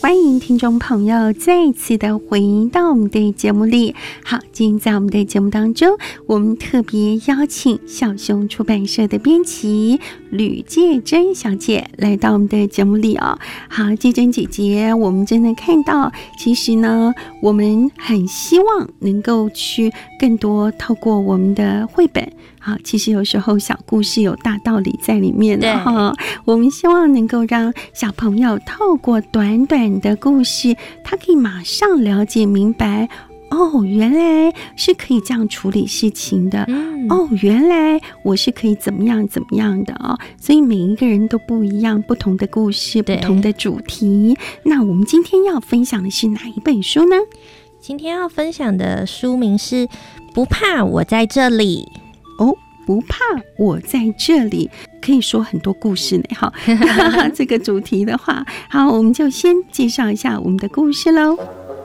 欢迎听众朋友再次的回到我们的节目里。好，今天在我们的节目当中，我们特别邀请小熊出版社的编辑吕介珍小姐来到我们的节目里哦。好，介珍姐姐，我们真的看到，其实呢，我们很希望能够去更多透过我们的绘本。好，其实有时候小故事有大道理在里面的哈。我们希望能够让小朋友透过短短的故事，他可以马上了解明白。哦，原来是可以这样处理事情的。哦，原来我是可以怎么样的哦。所以每一个人都不一样，不同的故事，不同的主题。那我们今天要分享的是哪一本书呢？ 今天要分享的书名是《不怕我在这里》。 哦，不怕我在这里，可以说很多故事呢。好，这个主题的话，好，我们就先介绍一下我们的故事喽。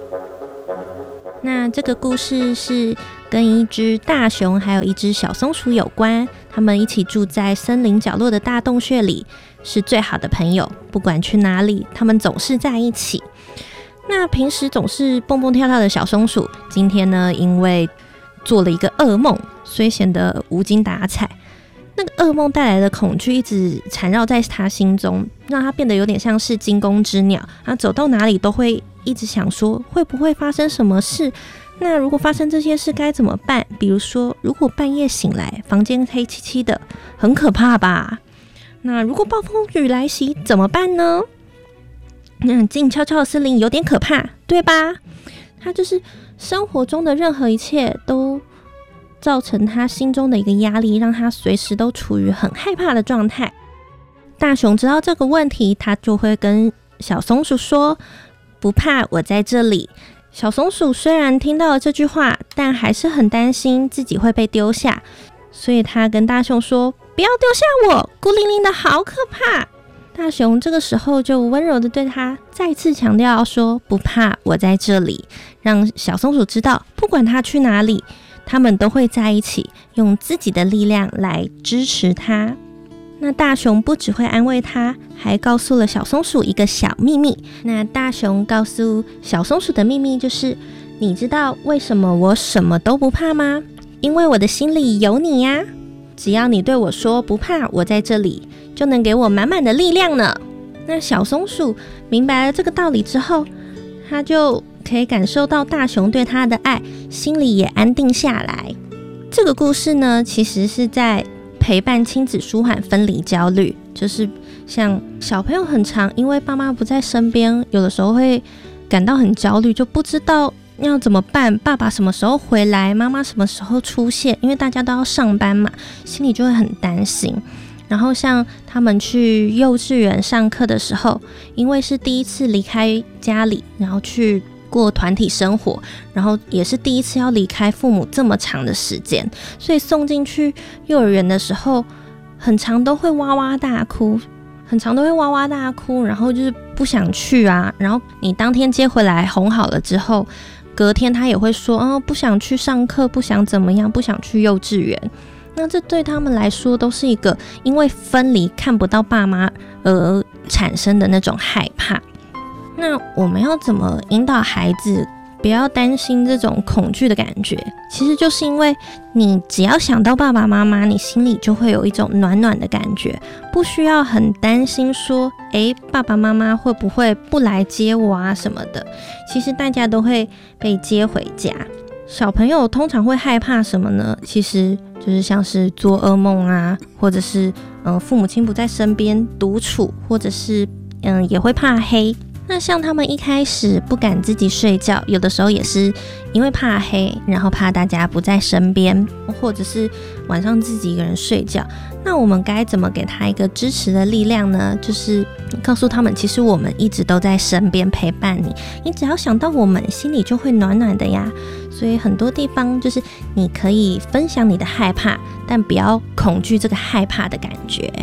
那这个故事是跟一只大熊还有一只小松鼠有关，他们一起住在森林角落的大洞穴里，是最好的朋友，不管去哪里，他们总是在一起。那平时总是蹦蹦跳跳的小松鼠，今天呢，因为做了一个噩梦，所以显得无精打采。那个噩梦带来的恐惧一直缠绕在他心中，让他变得有点像是惊弓之鸟。他走到哪里都会一直想说，会不会发生什么事？那如果发生这些事该怎么办？比如说，如果半夜醒来，房间黑漆漆的，很可怕吧？那如果暴风雨来袭怎么办呢？那静悄悄的森林有点可怕，对吧？他就是生活中的任何一切都造成他心中的一个压力，让他随时都处于很害怕的状态。大熊知道这个问题，他就会跟小松鼠说：“不怕，我在这里。”小松鼠虽然听到了这句话，但还是很担心自己会被丢下，所以他跟大熊说：“不要丢下我，孤零零的好可怕。”大熊这个时候就温柔的对他再次强调说：“不怕，我在这里。”让小松鼠知道，不管他去哪里，他们都会在一起，用自己的力量来支持他。那大熊不只会安慰他，还告诉了小松鼠一个小秘密。那大熊告诉小松鼠的秘密就是：你知道为什么我什么都不怕吗？因为我的心里有你呀！只要你对我说不怕，我在这里，就能给我满满的力量呢。那小松鼠明白了这个道理之后，他就可以感受到大熊对他的爱，心里也安定下来。这个故事呢，其实是在陪伴亲子舒缓分离焦虑，就是像小朋友很常因为爸妈不在身边，有的时候会感到很焦虑，就不知道要怎么办，爸爸什么时候回来，妈妈什么时候出现，因为大家都要上班嘛，心里就会很担心。然后像他们去幼稚园上课的时候，因为是第一次离开家里，然后去过团体生活，然后也是第一次要离开父母这么长的时间，所以送进去幼儿园的时候，很常都会哇哇大哭，然后就是不想去啊。然后你当天接回来哄好了之后，隔天他也会说，不想去上课，不想怎么样，不想去幼稚园。那这对他们来说都是一个因为分离看不到爸妈而产生的那种害怕。那我们要怎么引导孩子不要担心这种恐惧的感觉？其实就是因为你只要想到爸爸妈妈，你心里就会有一种暖暖的感觉，不需要很担心说爸爸妈妈会不会不来接我啊什么的。其实大家都会被接回家。小朋友通常会害怕什么呢？其实就是像是做噩梦啊，或者是父母亲不在身边独处，或者是也会怕黑。那像他们一开始不敢自己睡觉，有的时候也是因为怕黑，然后怕大家不在身边，或者是晚上自己一个人睡觉。那我们该怎么给他一个支持的力量呢？就是告诉他们，其实我们一直都在身边陪伴你，你只要想到我们，心里就会暖暖的呀。所以很多地方就是你可以分享你的害怕，但不要恐惧这个害怕的感觉。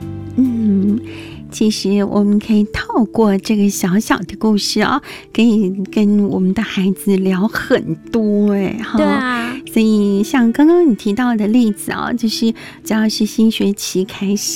其实我们可以透过这个小小的故事可以跟我们的孩子聊很多对啊， 所以像刚刚你提到的例子就是只要是新学期开始，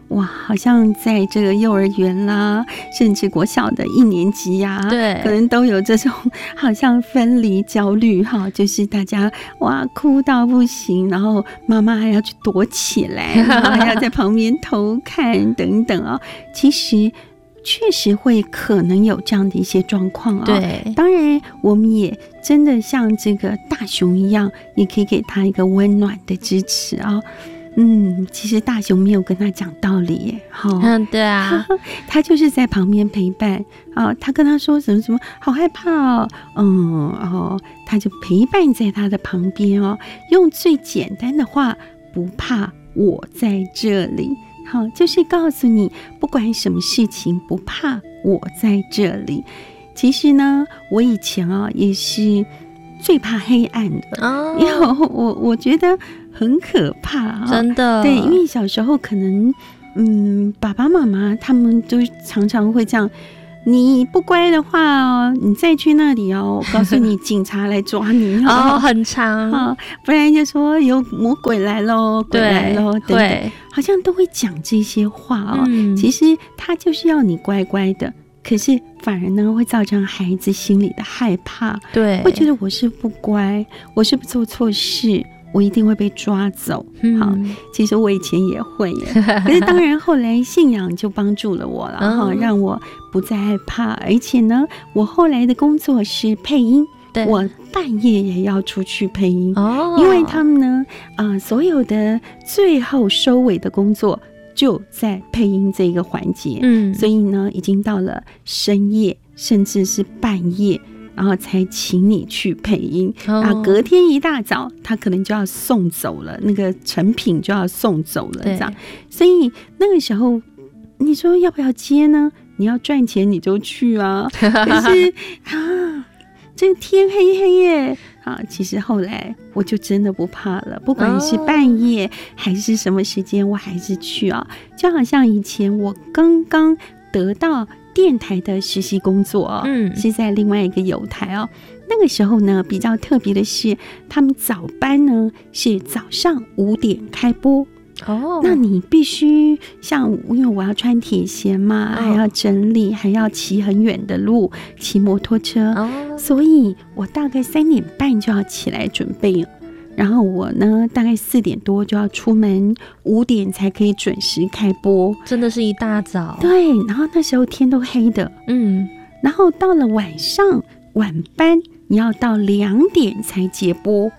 哇，好像在这个幼儿园啦，甚至国小的1年级呀， 对， 可能都有这种好像分离焦虑哈，就是大家哇哭到不行，然后妈妈还要去躲起来，还要在旁边偷看等等啊。其实确实会可能有这样的一些状况啊。 对， 当然我们也真的像这个大熊一样，也可以给他一个温暖的支持啊。其实大熊没有跟他讲道理耶， 对啊， 他就是在旁边陪伴啊。他跟他说什么什么，好害怕哦，他就陪伴在他的旁边哦，用最简单的话，不怕，我在这里。好，就是告诉你，不管什么事情，不怕，我在这里。其实呢，我以前也是最怕黑暗的，因为我觉得很可怕真的。 对，因为小时候可能爸爸妈妈他们都常常会这样，你不乖的话你再去那里我告诉你警察来抓你很长不然就说有魔鬼来咯，鬼来咯，对，好像都会讲这些话其实他就是要你乖乖的，可是反而呢会造成孩子心里的害怕， 对， 会觉得我是不乖，我是不是做错事，我一定会被抓走。好，其实我以前也会耶，可是当然后来信仰就帮助了我了让我不再害怕。而且呢，我后来的工作是配音，我半夜也要出去配音因为他们呢所有的最后收尾的工作就在配音这个环节所以呢已经到了深夜甚至是半夜，然后才请你去配音隔天一大早他可能就要送走了，那个成品就要送走了这样。所以那个时候你说要不要接呢？你要赚钱你就去可是这天黑黑耶其实后来我就真的不怕了，不管是半夜还是什么时间我还是去就好像以前我刚刚得到电台的实习工作是在另外一个友台那个时候呢比较特别的是，他们早班呢是早上5点开播那你必须像因为我要穿铁鞋嘛还要整理，还要骑很远的路，骑摩托车所以我大概3点半就要起来准备了，然后我呢大概4点多就要出门，5点才可以准时开播， 真的是一大早。对， 然后那时候天都黑的然后到了晚上晚班你要到2点才接播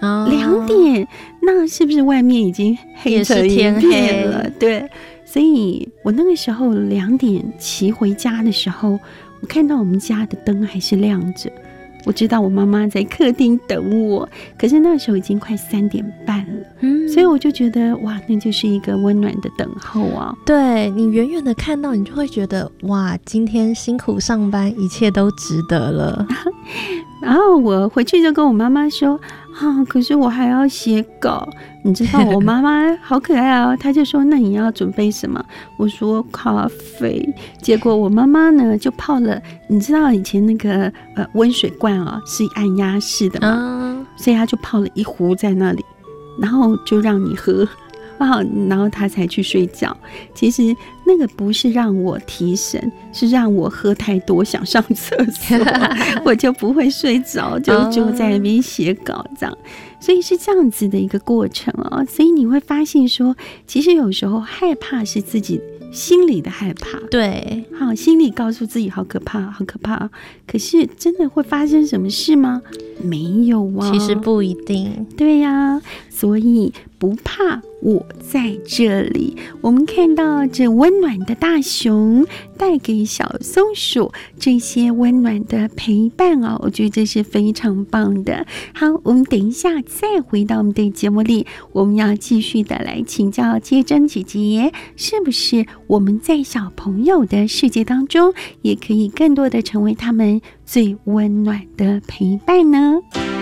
2点，那是不是外面已经黑成一片了？对，所以我那个时候2点骑回家的时候，我看到我们家的灯还是亮着，我知道我妈妈在客厅等我，可是那个时候已经快3点半了所以我就觉得哇，那就是一个温暖的等候对，你远远的看到你就会觉得哇，今天辛苦上班一切都值得了然后我回去就跟我妈妈说可是我还要写稿，你知道我妈妈好可爱她就说那你要准备什么？我说咖啡，结果我妈妈呢就泡了，你知道以前那个温水罐是按压式的嘛所以她就泡了1壶在那里，然后就让你喝然后他才去睡觉。其实那个不是让我提神，是让我喝太多想上厕所我就不会睡着，就在那边写稿这样。所以是这样子的一个过程所以你会发现说，其实有时候害怕是自己心里的害怕， 对， 心里告诉自己好可怕好可怕，可是真的会发生什么事吗？没有其实不一定。 对呀，所以不怕，我在这里。我们看到这温暖的大熊带给小松鼠这些温暖的陪伴我觉得这是非常棒的。好，我们等一下再回到我们的节目里，我们要继续的来请教接珍姐姐，是不是我们在小朋友的世界当中也可以更多的成为他们最温暖的陪伴呢？